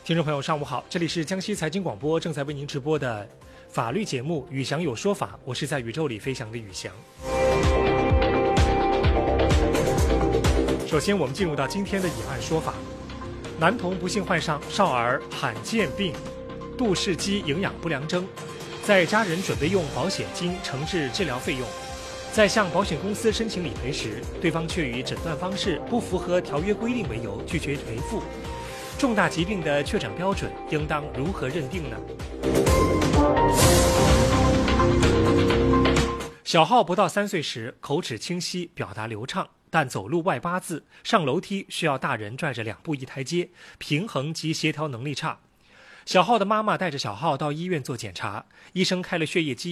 听众朋友，上午好，这里是江西财经广播正在为您直播的法律节目《宇翔有说法》，我是在宇宙里飞翔的宇翔。首先，我们进入到今天的隐案说法：男童不幸患上少儿罕见病杜氏肌营养不良征，在家人准备用保险金承治治疗费用，在向保险公司申请理赔时，对方却以诊断方式不符合条约规定为由拒绝赔付。重大疾病的确诊标准应当如何认定呢？小浩不到3岁时，口齿清晰，表达流畅，但走路外八字，上楼梯需要大人拽着2步1台阶，平衡及协调能力差。小浩的妈妈带着小浩到医院做检查，医生开了血液基因